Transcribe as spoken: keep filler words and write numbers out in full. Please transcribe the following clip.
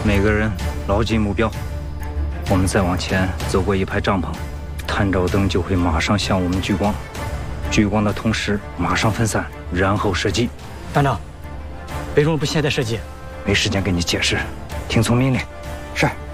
每个人牢记目标。我们再往前走过一排帐篷，探照灯就会马上向我们聚光，聚光的同时马上分散，然后射击。 团长，为什么不现在射击？ 没时间跟你解释，听从命令。是。